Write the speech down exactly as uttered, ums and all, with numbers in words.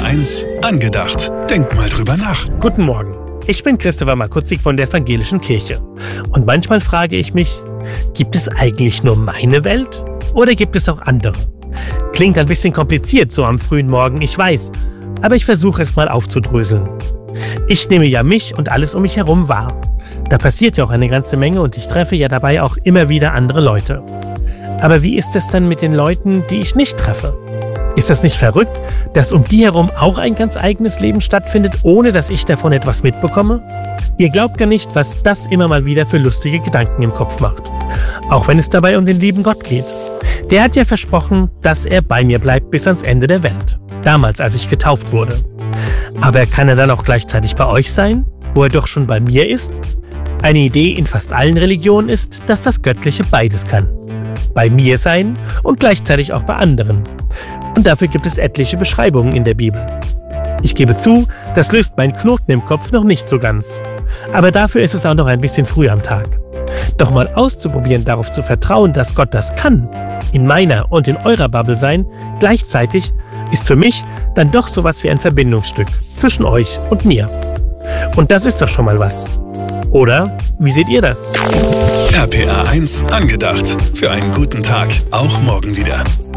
eins angedacht. Denk mal drüber nach. Guten Morgen. Ich bin Christopher Markutzig von der Evangelischen Kirche. Und manchmal frage ich mich, gibt es eigentlich nur meine Welt oder gibt es auch andere? Klingt ein bisschen kompliziert so am frühen Morgen, ich weiß, aber ich versuche es mal aufzudröseln. Ich nehme ja mich und alles um mich herum wahr. Da passiert ja auch eine ganze Menge und ich treffe ja dabei auch immer wieder andere Leute. Aber wie ist es dann mit den Leuten, die ich nicht treffe? Ist das nicht verrückt, dass um die herum auch ein ganz eigenes Leben stattfindet, ohne dass ich davon etwas mitbekomme? Ihr glaubt gar nicht, was das immer mal wieder für lustige Gedanken im Kopf macht. Auch wenn es dabei um den lieben Gott geht. Der hat ja versprochen, dass er bei mir bleibt bis ans Ende der Welt. Damals, als ich getauft wurde. Aber kann er dann auch gleichzeitig bei euch sein, wo er doch schon bei mir ist? Eine Idee in fast allen Religionen ist, dass das Göttliche beides kann. Bei mir sein und gleichzeitig auch bei anderen. Und dafür gibt es etliche Beschreibungen in der Bibel. Ich gebe zu, das löst meinen Knoten im Kopf noch nicht so ganz. Aber dafür ist es auch noch ein bisschen früh am Tag. Doch mal auszuprobieren, darauf zu vertrauen, dass Gott das kann, in meiner und in eurer Bubble sein, gleichzeitig, ist für mich dann doch sowas wie ein Verbindungsstück zwischen euch und mir. Und das ist doch schon mal was. Oder? Wie seht ihr das? R P R eins angedacht. Für einen guten Tag, auch morgen wieder.